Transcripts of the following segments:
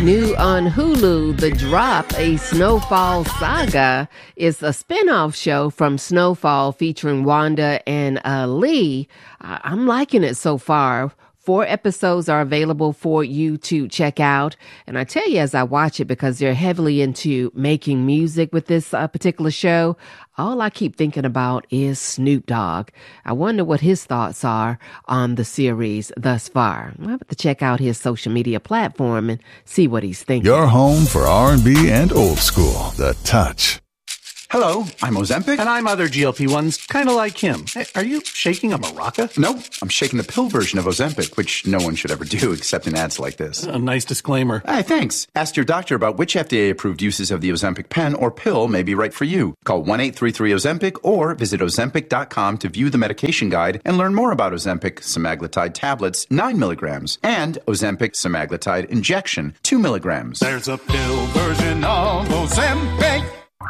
New on Hulu, The Drop, a Snowfall Saga, is a spinoff show from Snowfall featuring Wanda and Lee. I'm liking it so far. 4 episodes are available for you to check out. And I tell you, as I watch it, because they're heavily into making music with this particular show, all I keep thinking about is Snoop Dogg. I wonder what his thoughts are on the series thus far. I'll have to check out his social media platform and see what he's thinking. Your home for R&B and old school, The Touch. Hello, I'm Ozempic. And I'm other GLP-1s, kind of like him. Hey, are you shaking a maraca? No, I'm shaking the pill version of Ozempic, which no one should ever do except in ads like this. A nice disclaimer. Hey, thanks. Ask your doctor about which FDA-approved uses of the Ozempic pen or pill may be right for you. Call 1-833-OZEMPIC or visit Ozempic.com to view the medication guide and learn more about Ozempic semaglutide tablets, 9 milligrams, and Ozempic semaglutide injection, 2 milligrams. There's a pill version of Ozempic.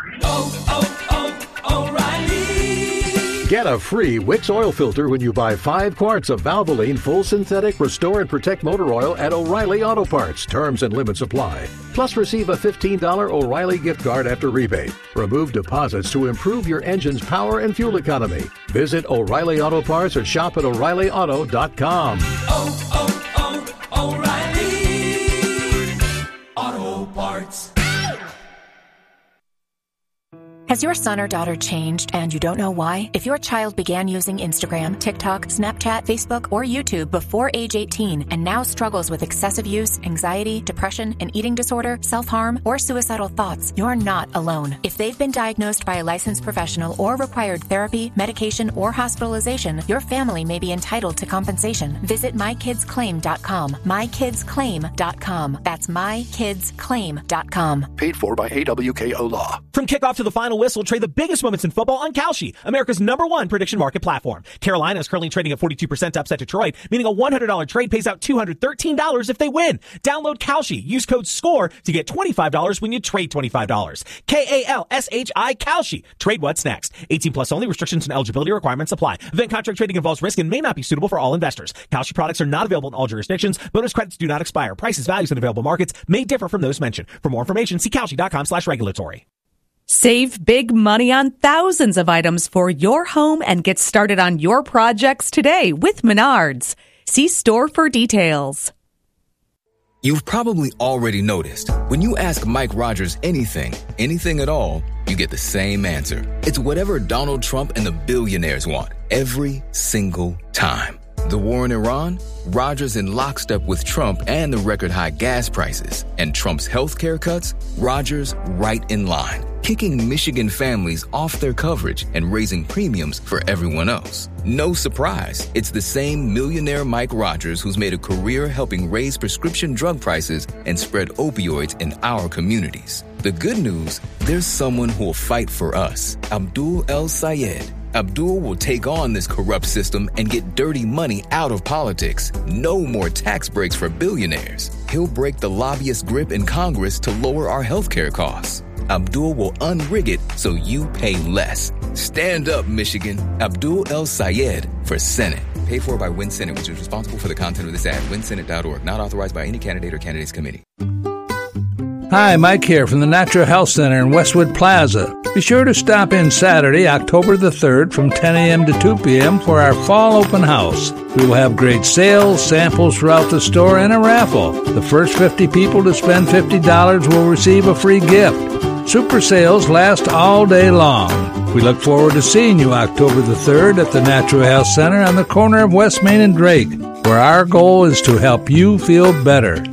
O'Reilly. Get a free Wix oil filter when you buy 5 quarts of Valvoline Full Synthetic Restore and Protect Motor Oil at O'Reilly Auto Parts. Terms and limits apply. Plus, receive a $15 O'Reilly gift card after rebate. Remove deposits to improve your engine's power and fuel economy. Visit O'Reilly Auto Parts or shop at O'ReillyAuto.com. O'Reilly Auto Parts. Has your son or daughter changed and you don't know why? If your child began using Instagram, TikTok, Snapchat, Facebook, or YouTube before age 18 and now struggles with excessive use, anxiety, depression, an eating disorder, self-harm, or suicidal thoughts, you're not alone. If they've been diagnosed by a licensed professional or required therapy, medication, or hospitalization, your family may be entitled to compensation. Visit mykidsclaim.com. mykidsclaim.com. That's mykidsclaim.com. Paid for by AWKO Law. From kickoff to the final whistle, trade the biggest moments in football on Kalshi, America's #1 prediction market platform. Carolina is currently trading at 42% to upset Detroit, meaning a $100 trade pays out $213 if they win. Download Kalshi. Use code SCORE to get $25 when you trade $25. KALSHI Kalshi. Trade what's next. 18 plus only. Restrictions and eligibility requirements apply. Event contract trading involves risk and may not be suitable for all investors. Kalshi products are not available in all jurisdictions. Bonus credits do not expire. Prices, values, and available markets may differ from those mentioned. For more information, see Kalshi.com/regulatory. Save big money on thousands of items for your home and get started on your projects today with Menards. See store for details. You've probably already noticed when you ask Mike Rogers anything at all, you get the same answer. It's whatever Donald Trump and the billionaires want every single time. The war in Iran? Rogers in lockstep with Trump and the record high gas prices. And Trump's health care cuts? Rogers right in line, kicking Michigan families off their coverage and raising premiums for everyone else. No surprise, it's the same millionaire Mike Rogers who's made a career helping raise prescription drug prices and spread opioids in our communities. The good news, there's someone who will fight for us, Abdul El Sayed. Abdul will take on this corrupt system and get dirty money out of politics. No more tax breaks for billionaires. He'll break the lobbyist grip in Congress to lower our healthcare costs. Abdul will unrig it so you pay less. Stand up, Michigan. Abdul El Sayed for Senate. Paid for by Win Senate, which is responsible for the content of this ad. WinSenate.org. Not authorized by any candidate or candidates committee. Hi, Mike here from the Natural Health Center in Westwood Plaza. Be sure to stop in Saturday, October the 3rd from 10 a.m. to 2 p.m. for our fall open house. We will have great sales, samples throughout the store, and a raffle. The first 50 people to spend $50 will receive a free gift. Super sales last all day long. We look forward to seeing you October the 3rd at the Natural Health Center on the corner of West Main and Drake, where our goal is to help you feel better.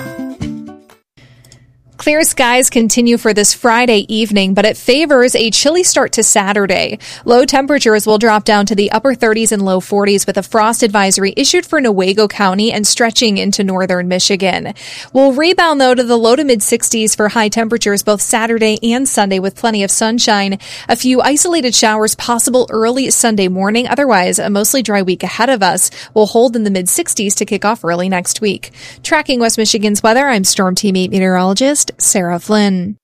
Clear skies continue for this Friday evening, but it favors a chilly start to Saturday. Low temperatures will drop down to the upper 30s and low 40s with a frost advisory issued for Newaygo County and stretching into northern Michigan. We'll rebound, though, to the low to mid 60s for high temperatures both Saturday and Sunday with plenty of sunshine. A few isolated showers possible early Sunday morning. Otherwise, a mostly dry week ahead of us. We'll hold in the mid 60s to kick off early next week. Tracking West Michigan's weather, I'm Storm Team 8 meteorologist Sarah Flynn.